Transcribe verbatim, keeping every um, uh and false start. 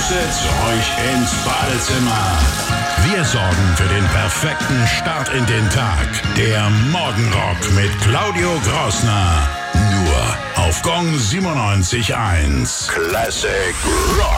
pustet euch ins Badezimmer. Wir sorgen für den perfekten Start in den Tag. Der Morgenrock mit Claudio Grossner. Nur auf Gong siebenundneunzig Komma eins. Classic Rock.